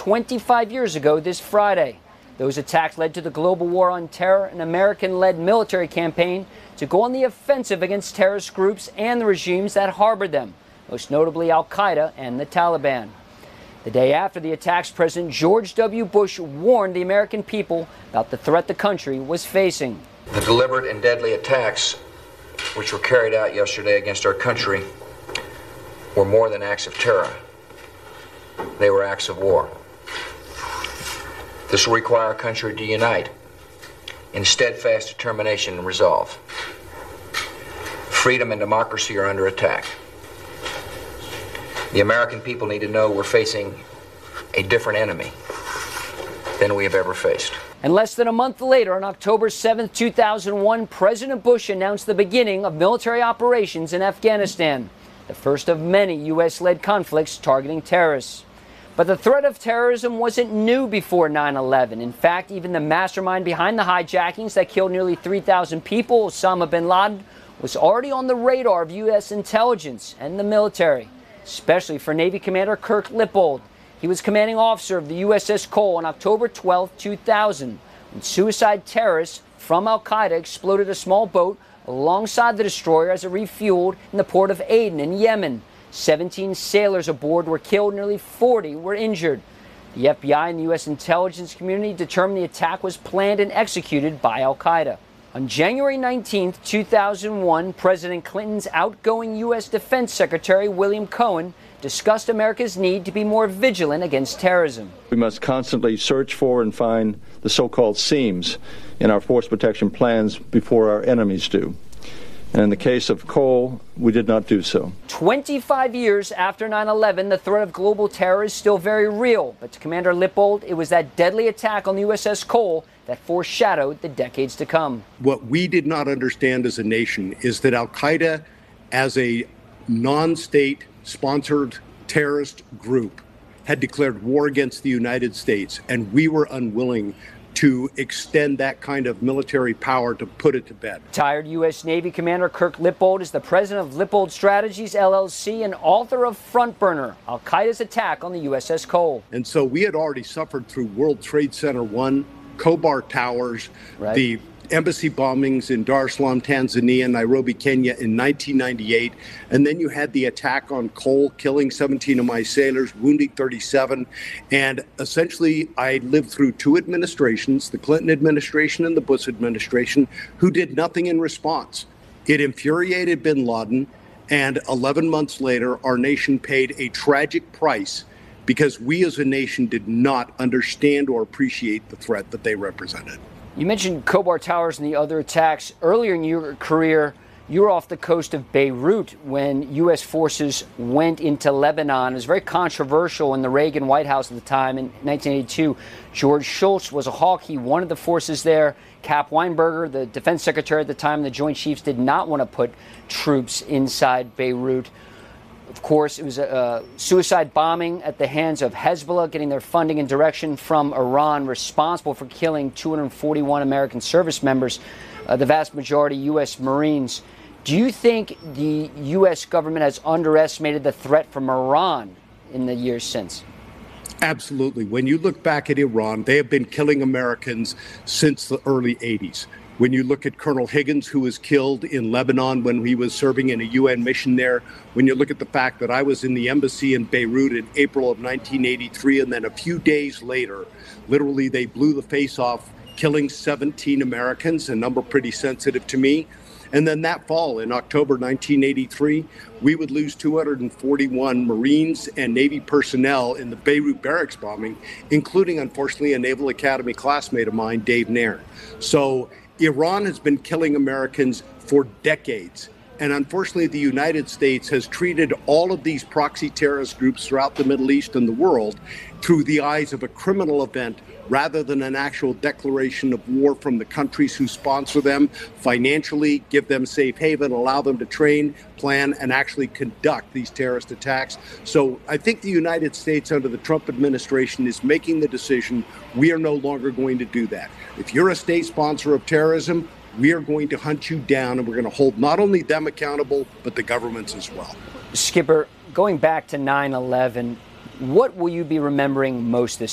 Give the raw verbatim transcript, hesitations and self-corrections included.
twenty-five years ago this Friday. Those attacks led to the global war on terror, an American-led military campaign to go on the offensive against terrorist groups and the regimes that harbored them, most notably Al-Qaeda and the Taliban. The day after the attacks, President George W. Bush warned the American people about the threat the country was facing. The deliberate and deadly attacks which were carried out yesterday against our country were more than acts of terror. They were acts of war. This will require our country to unite in steadfast determination and resolve. Freedom and democracy are under attack. The American people need to know we're facing a different enemy than we have ever faced. And less than a month later, on October seventh, two thousand one, President Bush announced the beginning of military operations in Afghanistan, the first of many U S-led conflicts targeting terrorists. But the threat of terrorism wasn't new before nine eleven. In fact, even the mastermind behind the hijackings that killed nearly three thousand people, Osama bin Laden, was already on the radar of U S intelligence and the military, especially for Navy Commander Kirk Lippold. He was commanding officer of the U S S Cole on October twelfth, two thousand, when suicide terrorists from Al-Qaeda exploded a small boat alongside the destroyer as it refueled in the port of Aden in Yemen. seventeen sailors aboard were killed, nearly forty were injured. The F B I and the U S intelligence community determined the attack was planned and executed by Al-Qaeda. On January nineteenth, two thousand one, President Clinton's outgoing U S Defense Secretary William Cohen discussed America's need to be more vigilant against terrorism. We must constantly search for and find the so-called seams in our force protection plans before our enemies do. And in the case of Cole, we did not do so. twenty-five years after nine eleven, the threat of global terror is still very real. But to Commander Lippold, it was that deadly attack on the U S S Cole that foreshadowed the decades to come. What we did not understand as a nation is that Al-Qaeda, as a non-state sponsored terrorist group, had declared war against the United States, and we were unwilling to extend that kind of military power to put it to bed. Retired U S Navy Commander Kirk Lippold is the president of Lippold Strategies, L L C, and author of Front Burner, Al-Qaeda's attack on the U S S Cole. And so we had already suffered through World Trade Center one, Khobar Towers, right. the embassy bombings in Dar es Salaam, Tanzania, Nairobi, Kenya in nineteen ninety-eight. And then you had the attack on Cole, killing seventeen of my sailors, wounding thirty-seven. And essentially, I lived through two administrations, the Clinton administration and the Bush administration, who did nothing in response. It infuriated bin Laden. And eleven months later, our nation paid a tragic price because we as a nation did not understand or appreciate the threat that they represented. You mentioned Khobar Towers and the other attacks. Earlier in your career, you were off the coast of Beirut when U S forces went into Lebanon. It was very controversial in the Reagan White House at the time. In nineteen eighty-two, George Shultz was a hawk. He wanted the forces there. Cap Weinberger, the defense secretary at the time, the Joint Chiefs did not want to put troops inside Beirut. Of course, it was a, a suicide bombing at the hands of Hezbollah, getting their funding and direction from Iran, responsible for killing two hundred forty-one American service members, uh, the vast majority U S Marines. Do you think the U S government has underestimated the threat from Iran in the years since? Absolutely. When you look back at Iran, they have been killing Americans since the early eighties. When you look at Colonel Higgins, who was killed in Lebanon when he was serving in a U N mission there, when you look at the fact that I was in the embassy in Beirut in April of nineteen eighty-three, and then a few days later, literally they blew the face off, killing seventeen Americans, a number pretty sensitive to me. And then that fall, in October nineteen eighty-three, we would lose two hundred forty-one Marines and Navy personnel in the Beirut barracks bombing, including, unfortunately, a Naval Academy classmate of mine, Dave Nairn. So Iran has been killing Americans for decades. And unfortunately, the United States has treated all of these proxy terrorist groups throughout the Middle East and the world through the eyes of a criminal event rather than an actual declaration of war from the countries who sponsor them, financially give them safe haven, allow them to train, plan, and actually conduct these terrorist attacks. So I think the United States under the Trump administration is making the decision we are no longer going to do that. If you're a state sponsor of terrorism, we are going to hunt you down, and we're going to hold not only them accountable, but the governments as well. Skipper, going back to nine eleven, what will you be remembering most this